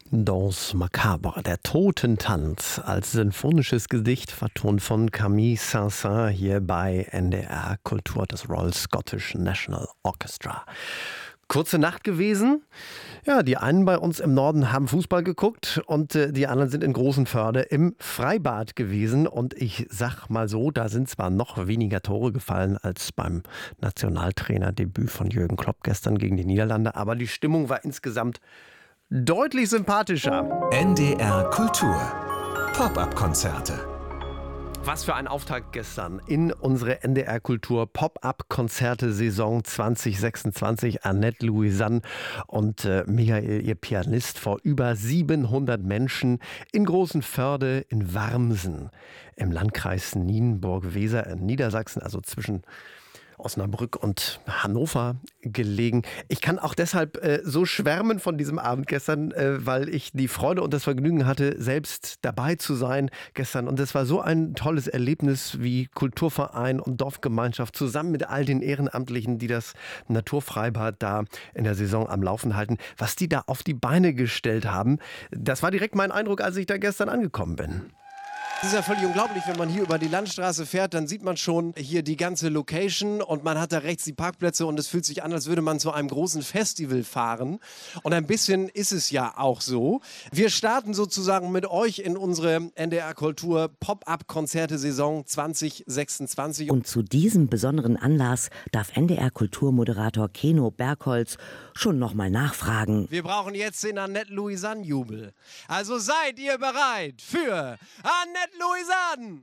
Danse macabre, der Totentanz, als sinfonisches Gedicht vertont von Camille Saint-Saëns hier bei NDR Kultur, das Royal Scottish National Orchestra. Kurze Nacht gewesen. Ja, die einen bei uns im Norden haben Fußball geguckt und die anderen sind in Großenförde im Freibad gewesen. Und ich sag mal so, da sind zwar noch weniger Tore gefallen als beim Nationaltrainerdebüt von Jürgen Klopp gestern gegen die Niederlande, aber die Stimmung war insgesamt deutlich sympathischer. NDR Kultur. Pop-up-Konzerte. Was für ein Auftakt gestern in unsere NDR Kultur Pop-up-Konzerte Saison 2026. Annette Louisanne und Michael, ihr Pianist, vor über 700 Menschen in Großenförde in Warmsen im Landkreis Nienburg-Weser in Niedersachsen, also zwischen Osnabrück und Hannover gelegen. Ich kann auch deshalb so schwärmen von diesem Abend gestern, weil ich die Freude und das Vergnügen hatte, selbst dabei zu sein gestern. Und es war so ein tolles Erlebnis, wie Kulturverein und Dorfgemeinschaft zusammen mit all den Ehrenamtlichen, die das Naturfreibad da in der Saison am Laufen halten, was die da auf die Beine gestellt haben. Das war direkt mein Eindruck, als ich da gestern angekommen bin. Es ist ja völlig unglaublich, wenn man hier über die Landstraße fährt, dann sieht man schon hier die ganze Location und man hat da rechts die Parkplätze und es fühlt sich an, als würde man zu einem großen Festival fahren. Und ein bisschen ist es ja auch so. Wir starten sozusagen mit euch in unsere NDR Kultur Pop-up-Konzerte-Saison 2026. Und zu diesem besonderen Anlass darf NDR Kulturmoderator Keno Bergholz schon nochmal nachfragen. Wir brauchen jetzt den Annette Louisanne-Jubel. Also seid ihr bereit für Annette Louisanne!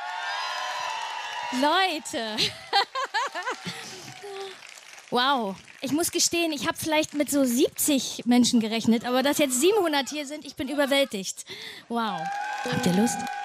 Leute! Wow, ich muss gestehen, ich habe vielleicht mit so 70 Menschen gerechnet, aber dass jetzt 700 hier sind, ich bin überwältigt. Wow. Habt ihr Lust?